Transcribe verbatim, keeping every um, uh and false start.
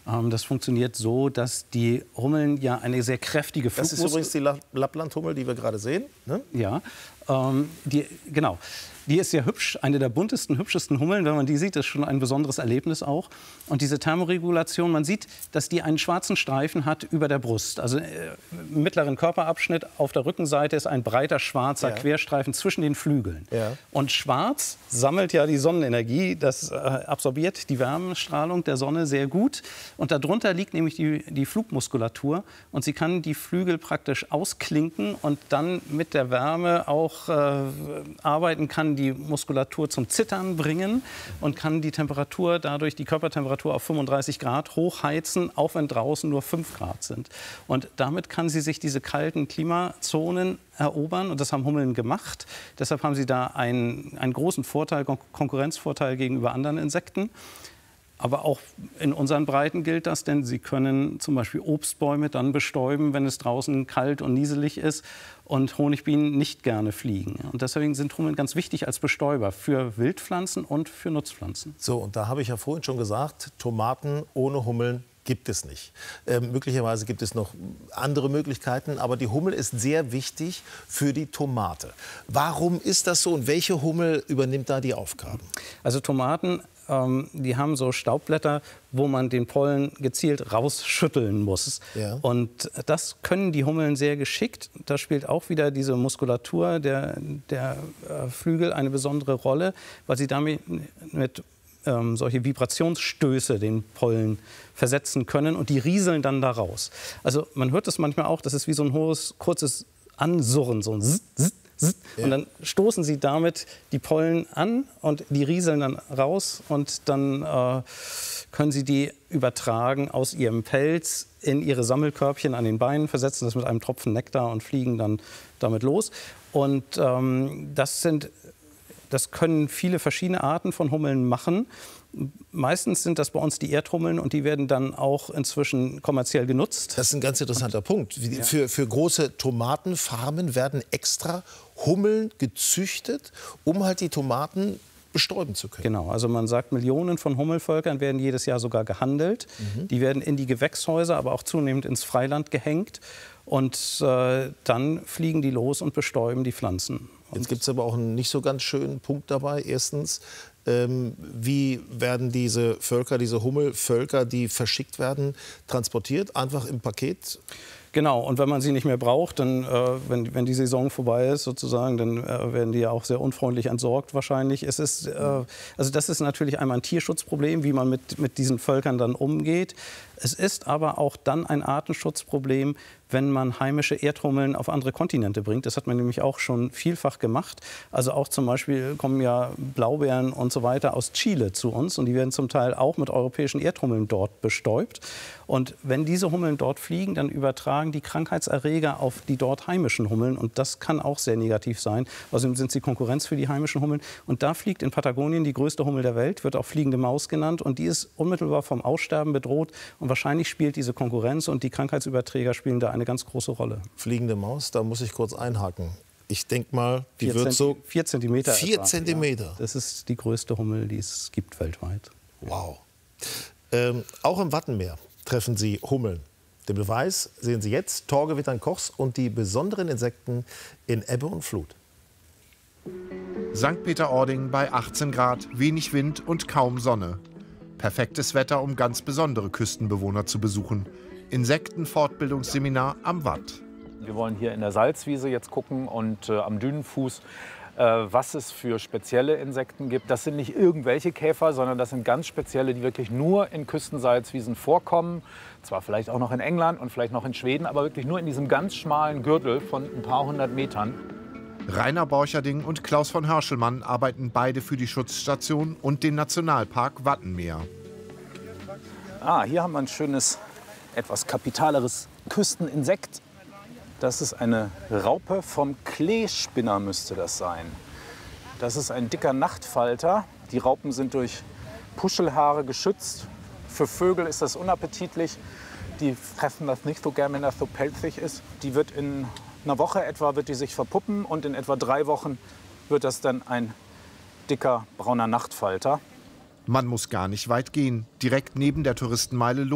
Ähm, das funktioniert so, dass die Hummeln ja eine sehr kräftige Das ist übrigens die La Lapplandhummel, die wir gerade sehen. Ne? Ja, ähm, die, genau. Die ist sehr hübsch, eine der buntesten, hübschesten Hummeln. Wenn man die sieht, ist schon ein besonderes Erlebnis auch. Und diese Thermoregulation, man sieht, dass die einen schwarzen Streifen hat über der Brust. Also äh, im mittleren Körperabschnitt auf der Rückenseite ist ein breiter schwarzer Ja. Querstreifen zwischen den Flügeln. Ja. Und schwarz sammelt ja die Sonnenenergie, das äh, absorbiert die Wärmestrahlung der Sonne sehr gut. Und darunter liegt nämlich die, die Flugmuskulatur. Und sie kann die Flügel praktisch ausklinken und dann mit der Wärme auch äh, arbeiten, kann die Muskulatur zum Zittern bringen und kann die Temperatur dadurch, die Körpertemperatur auf fünfunddreißig Grad hochheizen, auch wenn draußen nur fünf Grad sind. Und damit kann sie sich diese kalten Klimazonen erobern und das haben Hummeln gemacht. Deshalb haben sie da einen, einen großen Vorteil, Kon Konkurrenzvorteil gegenüber anderen Insekten. Aber auch in unseren Breiten gilt das, denn sie können zum Beispiel Obstbäume dann bestäuben, wenn es draußen kalt und nieselig ist und Honigbienen nicht gerne fliegen. Und deswegen sind Hummeln ganz wichtig als Bestäuber für Wildpflanzen und für Nutzpflanzen. So, und da habe ich ja vorhin schon gesagt, Tomaten ohne Hummeln gibt es nicht. Ähm, möglicherweise gibt es noch andere Möglichkeiten, aber die Hummel ist sehr wichtig für die Tomate. Warum ist das so und welche Hummel übernimmt da die Aufgaben? Also Tomaten, ähm, die haben so Staubblätter, wo man den Pollen gezielt rausschütteln muss. Ja. Und das können die Hummeln sehr geschickt. Da spielt auch wieder diese Muskulatur der, der äh, Flügel eine besondere Rolle, weil sie damit mit ähm, solche Vibrationsstöße den Pollen versetzen können und die rieseln dann da raus. Also man hört das manchmal auch, das ist wie so ein hohes, kurzes Ansurren, so ein Zzz, Zzz, Zzz. Ja. Und dann stoßen sie damit die Pollen an und die rieseln dann raus und dann äh, können sie die übertragen aus ihrem Pelz in ihre Sammelkörbchen an den Beinen, versetzen das mit einem Tropfen Nektar und fliegen dann damit los. Und ähm, das sind Das können viele verschiedene Arten von Hummeln machen. Meistens sind das bei uns die Erdhummeln und die werden dann auch inzwischen kommerziell genutzt. Das ist ein ganz interessanter und, Punkt. Wie, ja. für, für große Tomatenfarmen werden extra Hummeln gezüchtet, um halt die Tomaten bestäuben zu können. Genau, also man sagt, Millionen von Hummelvölkern werden jedes Jahr sogar gehandelt. Mhm. Die werden in die Gewächshäuser, aber auch zunehmend ins Freiland gehängt. Und äh, dann fliegen die los und bestäuben die Pflanzen. Und jetzt gibt es aber auch einen nicht so ganz schönen Punkt dabei. Erstens, ähm, wie werden diese Völker, diese Hummelvölker, die verschickt werden, transportiert? Einfach im Paket? Genau, und wenn man sie nicht mehr braucht, dann, äh, wenn, wenn die Saison vorbei ist, sozusagen, dann äh, werden die ja auch sehr unfreundlich entsorgt wahrscheinlich. Es ist, äh, also das ist natürlich einmal ein Tierschutzproblem, wie man mit, mit diesen Völkern dann umgeht. Es ist aber auch dann ein Artenschutzproblem, wenn man heimische Erdhummeln auf andere Kontinente bringt. Das hat man nämlich auch schon vielfach gemacht. Also auch zum Beispiel kommen ja Blaubeeren und so weiter aus Chile zu uns und die werden zum Teil auch mit europäischen Erdhummeln dort bestäubt. Und wenn diese Hummeln dort fliegen, dann übertragen die Krankheitserreger auf die dort heimischen Hummeln und das kann auch sehr negativ sein. Außerdem sind sie Konkurrenz für die heimischen Hummeln. Und da fliegt in Patagonien die größte Hummel der Welt, wird auch fliegende Maus genannt und die ist unmittelbar vom Aussterben bedroht. Und wahrscheinlich spielt diese Konkurrenz und die Krankheitsüberträger spielen da eine ganz große Rolle. Fliegende Maus, da muss ich kurz einhaken. Ich denke mal, die wird so... Vier Zentimeter. Vier Zentimeter? Ja. Das ist die größte Hummel, die es gibt weltweit. Wow. Ähm, auch im Wattenmeer treffen Sie Hummeln. Den Beweis sehen Sie jetzt, Torgewittern Kochs und die besonderen Insekten in Ebbe und Flut. Sankt Peter-Ording bei achtzehn Grad, wenig Wind und kaum Sonne. Perfektes Wetter, um ganz besondere Küstenbewohner zu besuchen. Insektenfortbildungsseminar am Watt. Wir wollen hier in der Salzwiese jetzt gucken und äh, am Dünenfuß, äh, was es für spezielle Insekten gibt. Das sind nicht irgendwelche Käfer, sondern das sind ganz spezielle, die wirklich nur in Küstensalzwiesen vorkommen. Zwar vielleicht auch noch in England und vielleicht noch in Schweden, aber wirklich nur in diesem ganz schmalen Gürtel von ein paar hundert Metern. Rainer Borcherding und Klaus von Hörschelmann arbeiten beide für die Schutzstation und den Nationalpark Wattenmeer. Ah, hier haben wir ein schönes, etwas kapitaleres Küsteninsekt. Das ist eine Raupe vom Kleespinner, müsste das sein. Das ist ein dicker Nachtfalter. Die Raupen sind durch Puschelhaare geschützt. Für Vögel ist das unappetitlich. Die fressen das nicht so gern, wenn das so pelzig ist. Die wird in einer Woche etwa wird die sich verpuppen und in etwa drei Wochen wird das dann ein dicker brauner Nachtfalter. Man muss gar nicht weit gehen. Direkt neben der Touristenmeile